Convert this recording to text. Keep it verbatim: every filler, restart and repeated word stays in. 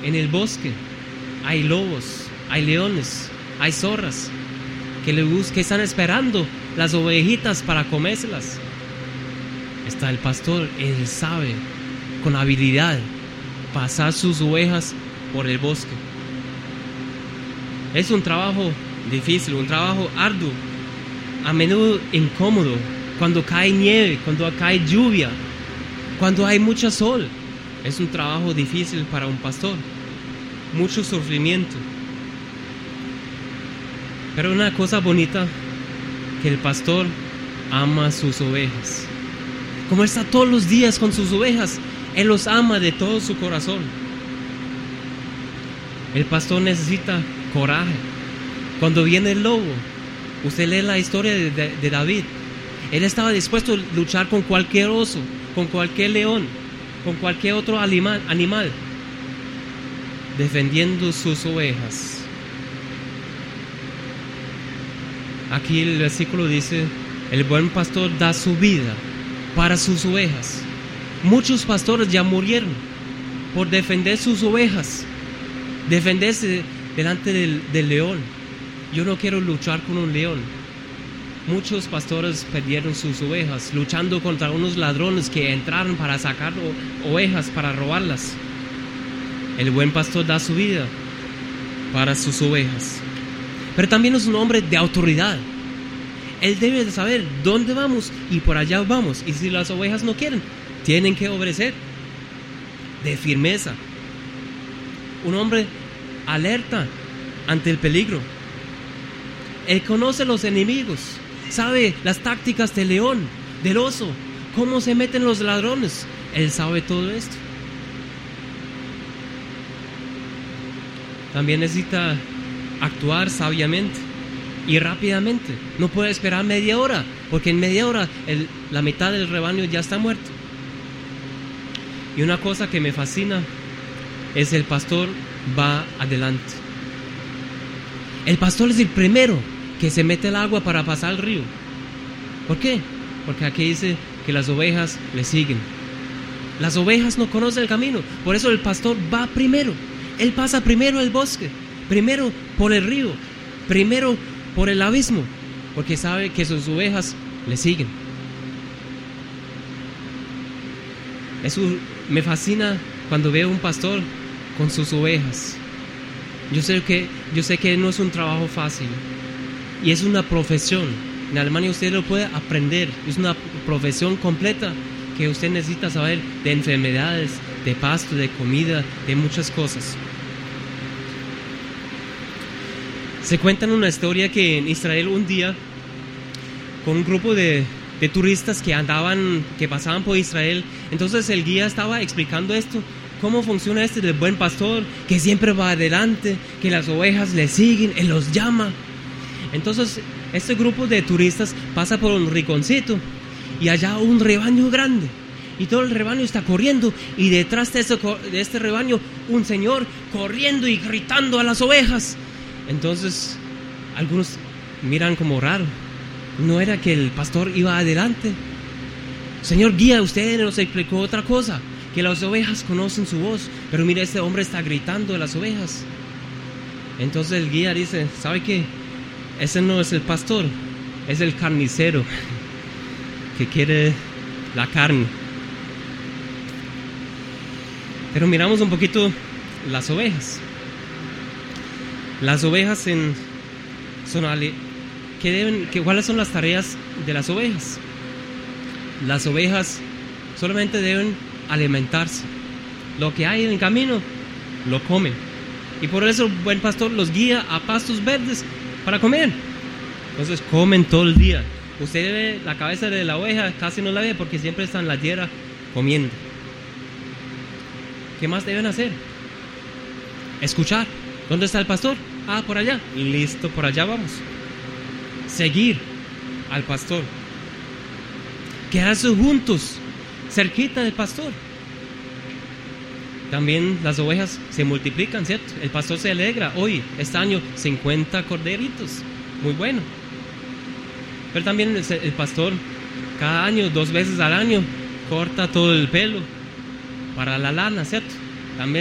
en el bosque hay lobos, hay leones, hay zorras que, le bus- que están esperando las ovejitas para comérselas. Está el pastor, él sabe con habilidad pasar sus ovejas por el bosque. Es un trabajo difícil, un trabajo arduo, a menudo incómodo, cuando cae nieve, cuando cae lluvia, cuando hay mucho sol. Es un trabajo difícil para un pastor, mucho sufrimiento. Pero una cosa bonita, que el pastor ama a sus ovejas. Como está todos los días con sus ovejas, él los ama de todo su corazón. El pastor necesita coraje. Cuando viene el lobo, usted lee la historia de, de, de David. Él estaba dispuesto a luchar con cualquier oso, con cualquier león, con cualquier otro animal, animal defendiendo sus ovejas. Aquí el versículo dice: el buen pastor da su vida para sus ovejas. Muchos pastores ya murieron por defender sus ovejas, defenderse delante del, del león. Yo no quiero luchar con un león. Muchos pastores perdieron sus ovejas luchando contra unos ladrones que entraron para sacar o, ovejas, para robarlas. El buen pastor da su vida para sus ovejas. Pero también es un hombre de autoridad. Él debe de saber dónde vamos y por allá vamos. Y si las ovejas no quieren, tienen que obedecer. De firmeza. Un hombre alerta ante el peligro. Él conoce los enemigos, sabe las tácticas del león, del oso, cómo se meten los ladrones. Él sabe todo esto. También necesita actuar sabiamente y rápidamente. No puede esperar media hora, porque en media hora el, la mitad del rebaño ya está muerto. Y una cosa que me fascina es el pastor va adelante. El pastor es el primero que se mete al agua para pasar el río. ¿Por qué? Porque aquí dice que las ovejas le siguen. Las ovejas no conocen el camino, por eso el pastor va primero. Él pasa primero el bosque, primero por el río, primero por el abismo, porque sabe que sus ovejas le siguen. Eso me fascina cuando veo un pastor con sus ovejas. Yo sé que, yo sé que no es un trabajo fácil y es una profesión. En Alemania usted lo puede aprender. Es una profesión completa que usted necesita saber de enfermedades, de pasto, de comida, de muchas cosas. Se cuenta en una historia que en Israel un día, con un grupo de, de turistas que andaban, que pasaban por Israel, entonces el guía estaba explicando esto. ¿Cómo funciona este del buen pastor? Que siempre va adelante, que las ovejas le siguen, él los llama. Entonces, este grupo de turistas pasa por un rinconcito y allá un rebaño grande. Y todo el rebaño está corriendo y detrás de, ese, de este rebaño un señor corriendo y gritando a las ovejas. Entonces, algunos miran como raro. ¿No era que el pastor iba adelante? Señor guía, usted nos explicó otra cosa, que las ovejas conocen su voz, pero mira, este hombre está gritando a las ovejas. Entonces el guía dice: ¿sabe qué? Ese no es el pastor, es el carnicero que quiere la carne. Pero miramos un poquito las ovejas. Las ovejas en, son ¿qué deben, qué, ¿cuáles son las tareas de las ovejas? Las ovejas solamente deben alimentarse. Lo que hay en el camino lo comen. Y por eso el buen pastor los guía a pastos verdes para comer. Entonces comen todo el día. Usted ve la cabeza de la oveja, casi no la ve porque siempre está en la tierra comiendo. ¿Qué más deben hacer? Escuchar. ¿Dónde está el pastor? Ah, por allá. Listo, por allá vamos. Seguir al pastor. Quedarse juntos, cerquita del pastor. También las ovejas se multiplican, ¿cierto? El pastor se alegra. Hoy, este año, cincuenta corderitos. Muy bueno. Pero también el, el pastor, cada año, dos veces al año, corta todo el pelo para la lana, ¿cierto?